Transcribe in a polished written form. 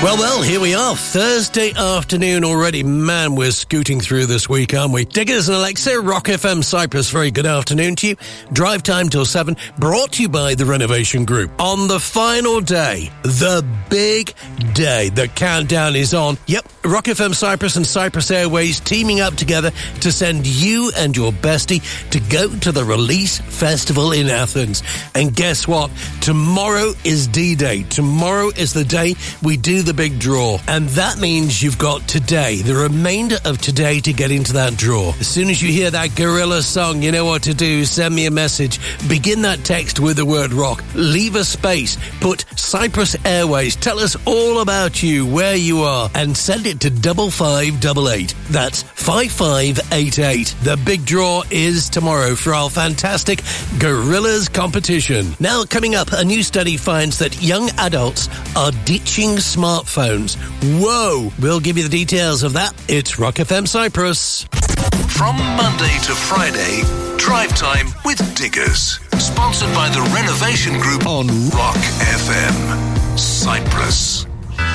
Well, here we are. Thursday afternoon already. Man, we're scooting through this week, aren't we? Diggers and Alexa, Rock FM Cyprus, very good afternoon to you. Drive time till 7, brought to you by the Renovation Group. On the final day, the big day, the countdown is on. Yep, Rock FM Cyprus and Cyprus Airways teaming up together to send you and your bestie to go to the Release Festival in Athens. And guess what? Tomorrow is D-Day. Tomorrow is the day we do the big draw. And that means you've got today, the remainder of today, to get into that draw. As soon as you hear that Gorilla song, you know what to do. Send me a message. Begin that text with the word rock. Leave a space. Put Cyprus Airways. Tell us all about you, where you are, and send it to 5588. That's 5588. The big draw is tomorrow for our fantastic Gorillas competition. Now, coming up, a new study finds that young adults are ditching smartphones. Whoa! We'll give you the details of that. It's Rock FM Cyprus. From Monday to Friday, Drive Time with Diggers. Sponsored by the Renovation Group on Rock FM Cyprus.